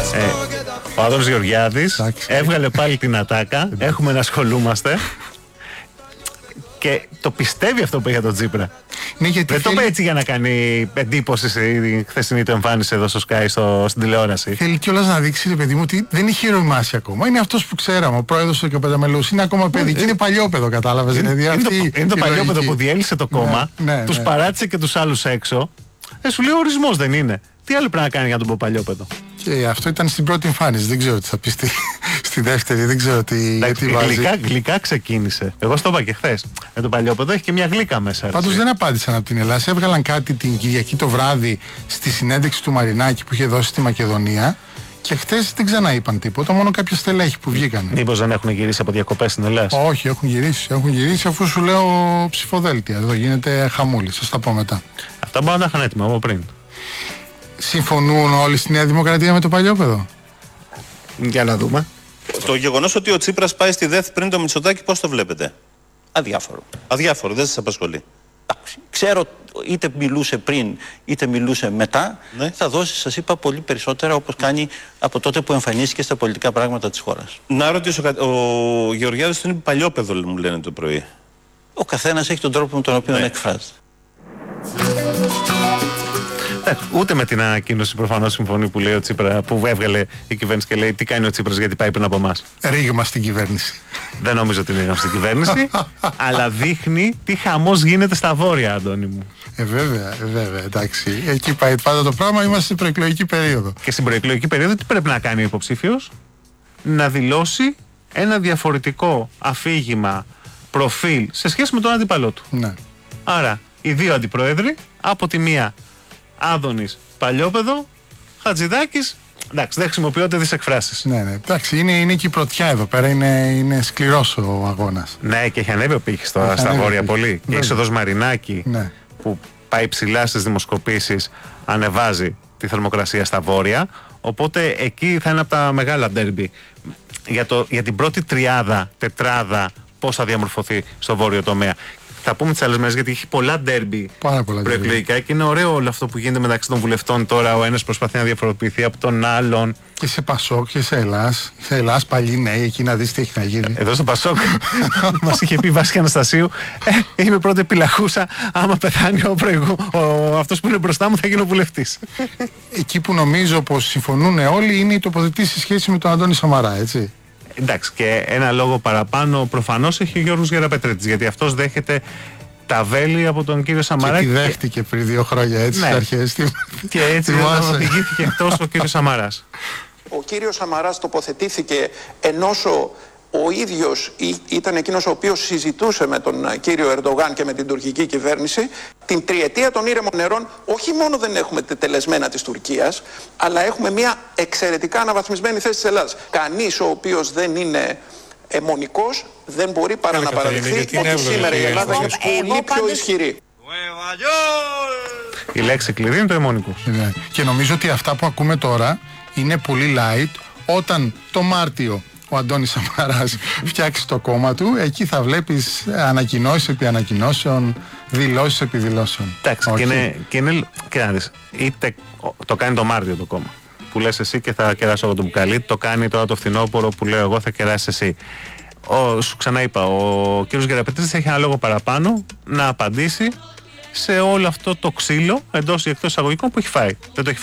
Ο Άδωνης Γεωργιάδης έβγαλε πάλι την ατάκα. Έχουμε να ασχολούμαστε. Και το πιστεύει αυτό που είχε τον Τσίπρα. Ναι, γιατί δεν το είπε έτσι για να κάνει εντύπωση στη χθεσινή του εμφάνιση εδώ στο Sky, στην τηλεόραση. Θέλει κιόλας να δείξει, ρε παιδί μου, ότι δεν έχει ηρωμάσει ακόμα. Είναι αυτός που ξέραμε, ο πρόεδρος του 15 μελούς. Είναι ακόμα παιδί και είναι παλιόπαιδο, κατάλαβες. Είναι το παλιόπαιδο που διέλυσε το κόμμα, τους παράτησε και τους άλλους έξω. Σου λέει ο ορισμός δεν είναι. Τι άλλο πρέπει να κάνει για να τον πω παλιόπαιδο. Και αυτό ήταν στην πρώτη εμφάνιση. Δεν ξέρω τι θα πει στη δεύτερη. Δεν ξέρω τι βάζει. Γλυκά ξεκίνησε. Εγώ στο είπα και χθες. Με το παλιόπαιδο έχει και μια γλύκα μέσα. Πάντως δεν απάντησαν από την Ελλάδα. Έβγαλαν κάτι την Κυριακή το βράδυ στη συνέντευξη του Μαρινάκη που είχε δώσει στη Μακεδονία. Και χθες δεν ξαναείπαν τίποτα. Μόνο κάποια στελέχη που βγήκαν. Μήπως δεν έχουν γυρίσει από διακοπές στην Ελλάδα? Όχι, έχουν γυρίσει. Έχουν γυρίσει αφού σου λέω ψηφοδέλτια. Εδώ γίνεται χαμούλη. Σας τα πω μετά. Αυτά μπορεί να τα είχαν έτοιμα από πριν. Συμφωνούν όλοι στη Νέα Δημοκρατία με το παλιόπαιδο? Για να δούμε. Το γεγονός ότι ο Τσίπρας πάει στη ΔΕΘ πριν το Μητσοτάκη, πώς το βλέπετε? Αδιάφορο. Αδιάφορο, δεν σας απασχολεί? Ξέρω, είτε μιλούσε πριν είτε μιλούσε μετά, ναι. Θα δώσει, σας είπα, πολύ περισσότερα, όπως κάνει από τότε που εμφανίστηκε στα πολιτικά πράγματα της χώρας. Να ρωτήσω, ο Γεωργιάδης τον είπε παλιόπαιδο, μου λένε το πρωί. Ο καθένας έχει τον τρόπο με τον οποίο εκφράζεται. Ούτε με την ανακοίνωση προφανώς συμφωνεί που λέει ο Τσίπρα, που έβγαλε η κυβέρνηση και λέει τι κάνει ο Τσίπρας γιατί πάει πριν από εμάς. Ρήγμα στην κυβέρνηση. Δεν νομίζω ότι είναι ρήγμα στην κυβέρνηση, αλλά δείχνει τι χαμός γίνεται στα βόρεια, Αντώνη μου. Βέβαια, εντάξει. Εκεί πάει πάντα το πράγμα, είμαστε στην προεκλογική περίοδο. Και στην προεκλογική περίοδο τι πρέπει να κάνει ο υποψήφιος? Να δηλώσει ένα διαφορετικό αφήγημα, προφίλ σε σχέση με τον αντίπαλό του. Ναι. Άρα, οι δύο αντιπρόεδροι, από τη μία Άδωνης παλιόπαιδο, Χατζηδάκης, εντάξει, δεν χρησιμοποιούνται τις εκφράσεις. Ναι, εντάξει, είναι και η πρωτιά εδώ πέρα, είναι σκληρός ο αγώνας. Ναι, και έχει ανέβει ο πύχης στα βόρεια πολύ. Και η είσοδος Μαρινάκη, ναι, που πάει ψηλά στις δημοσκοπήσεις, ανεβάζει τη θερμοκρασία στα βόρεια. Οπότε εκεί θα είναι από τα μεγάλα ντέρμπι. Για την πρώτη τριάδα, τετράδα, πώς θα διαμορφωθεί στο βόρειο τομέα. Θα πούμε τις άλλες μέρες γιατί έχει πολλά ντέρμπι προεκλογικά και είναι ωραίο όλο αυτό που γίνεται μεταξύ των βουλευτών τώρα. Ο ένας προσπαθεί να διαφοροποιηθεί από τον άλλον. Και σε Πασόκ και σε Ελλάς. Σε Ελλάς παλιοί νέοι, εκεί να δεις τι έχει να γίνει. Εδώ στο Πασόκ μας είχε πει Βάσια Αναστασίου, είμαι πρώτη επιλαχούσα. Άμα πεθάνει αυτός που είναι μπροστά μου θα γίνω βουλευτής. Εκεί που νομίζω πως συμφωνούν όλοι είναι η τοποθετήση σε σχέση με τον Αντώνη Σαμαρά, έτσι. Εντάξει, και ένα λόγο παραπάνω προφανώς έχει ο Γιώργος Γεραπετρίτης, γιατί αυτός δέχεται τα βέλη από τον κύριο Σαμαρά. Και τη δέχτηκε πριν 2 χρόνια, έτσι, στις αρχές. Και έτσι οδηγήθηκε εκτός ο κύριος Σαμαράς. Ο κύριος Σαμαράς τοποθετήθηκε ενός ο ίδιος ήταν εκείνος ο οποίος συζητούσε με τον κύριο Ερντογάν και με την τουρκική κυβέρνηση. Την τριετία των ήρεμων νερών όχι μόνο δεν έχουμε τελεσμένα της Τουρκίας, αλλά έχουμε μια εξαιρετικά αναβαθμισμένη θέση της Ελλάδας. Κανείς ο οποίος δεν είναι αιμονικός δεν μπορεί παρά να παραδεχθεί ότι σήμερα η Ελλάδα είναι πολύ πιο ισχυρή. Η λέξη κλειδί είναι το αιμονικός. Και νομίζω ότι αυτά που ακούμε τώρα είναι πολύ light. Όταν το Μάρτιο ο Αντώνης Σαμαράς φτιάξει το κόμμα του, εκεί θα βλέπεις ανακοινώσεις επί ανακοινώσεων, δηλώσεις επί δηλώσεων. Εντάξει, και να δεις, είτε το κάνει το Μάρτιο το κόμμα, που λες εσύ και θα κεράσω εγώ το μπουκαλί, το κάνει τώρα το φθινόπωρο που λέω εγώ θα κεράσεις εσύ. Σου ξαναείπα, ο κύριος Γεραπετρίτης έχει ένα λόγο παραπάνω να απαντήσει σε όλο αυτό το ξύλο εντός ή εκτός εισαγωγικών που έχει φάει. Δεν το έχει